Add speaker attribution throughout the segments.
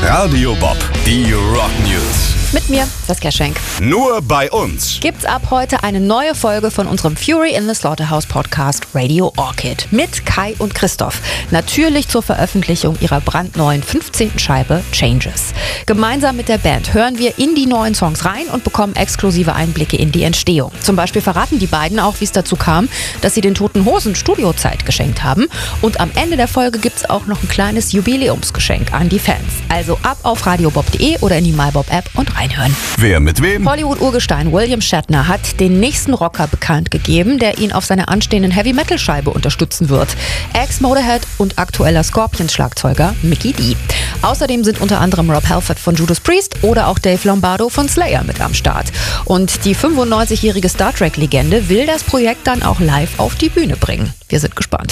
Speaker 1: Radio Bob, die Rock News.
Speaker 2: Mit mir, Saskia Schenk.
Speaker 1: Nur bei uns
Speaker 2: Gibt's ab heute eine neue Folge von unserem Fury in the Slaughterhouse Podcast Radio Orchid mit Kai und Christoph. Natürlich zur Veröffentlichung ihrer brandneuen 15. Scheibe Changes. Gemeinsam mit der Band hören wir in die neuen Songs rein und bekommen exklusive Einblicke in die Entstehung. Zum Beispiel verraten die beiden auch, wie es dazu kam, dass sie den Toten Hosen Studiozeit geschenkt haben. Und am Ende der Folge gibt's auch noch ein kleines Jubiläumsgeschenk an die Fans. Also ab auf radiobob.de oder in die MyBob-App und reinhören.
Speaker 1: Wer mit wem?
Speaker 2: Hollywood-Urgestein William Shatner hat den nächsten Rocker bekannt gegeben, der ihn auf seiner anstehenden Heavy-Metal-Scheibe unterstützen wird. Ex-Motorhead und aktueller Scorpions-Schlagzeuger Mikkey Dee. Außerdem sind unter anderem Rob Halford von Judas Priest oder auch Dave Lombardo von Slayer mit am Start. Und die 95-jährige Star Trek-Legende will das Projekt dann auch live auf die Bühne bringen. Wir sind gespannt.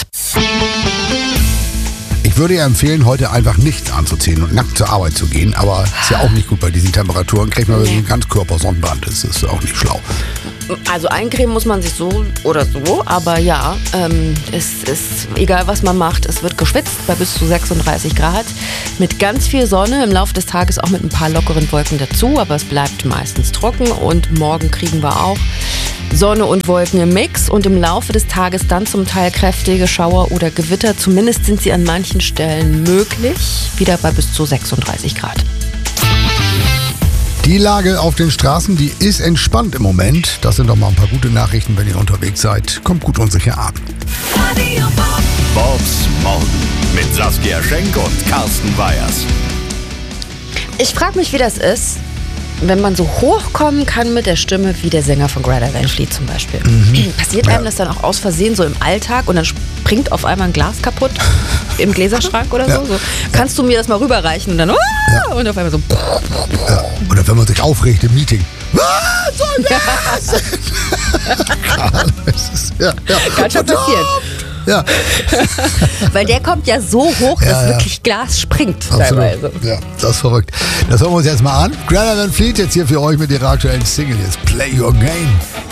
Speaker 3: Ich würde ja empfehlen, heute einfach nichts anzuziehen und nackt zur Arbeit zu gehen, aber ist ja auch nicht gut bei diesen Temperaturen. Kriegt man so einen Ganzkörper-Sonnenbrand, das ist auch nicht schlau.
Speaker 4: Also eincremen muss man sich so oder so, aber ja, es ist egal, was man macht, es wird geschwitzt bei bis zu 36 Grad mit ganz viel Sonne, im Laufe des Tages auch mit ein paar lockeren Wolken dazu, aber es bleibt meistens trocken und morgen kriegen wir auch Sonne und Wolken im Mix und im Laufe des Tages dann zum Teil kräftige Schauer oder Gewitter, zumindest sind sie an manchen Stellen möglich, wieder bei bis zu 36 Grad.
Speaker 3: Die Lage auf den Straßen, die ist entspannt im Moment. Das sind doch mal ein paar gute Nachrichten, wenn ihr unterwegs seid. Kommt gut und sicher an.
Speaker 1: Bobs Morgen mit Saskia Schenk und Carsten Weyers.
Speaker 4: Ich frage mich, wie das ist, wenn man so hochkommen kann mit der Stimme wie der Sänger von Greta Van Fleet zum Beispiel. Passiert einem das dann auch aus Versehen so im Alltag und dann springt auf einmal ein Glas kaputt im Gläserschrank oder so? So. Kannst du mir das mal rüberreichen und dann und auf einmal so.
Speaker 3: Ja. Oder wenn man sich aufregt im Meeting.
Speaker 4: Kann schon passieren.
Speaker 3: Ja.
Speaker 4: Weil der kommt ja so hoch, dass wirklich Glas springt. Teilweise.
Speaker 3: Ja, das ist verrückt. Das hören wir uns jetzt mal an. Greta Van Fleet jetzt hier für euch mit ihrer aktuellen Single. Jetzt Play Your Game.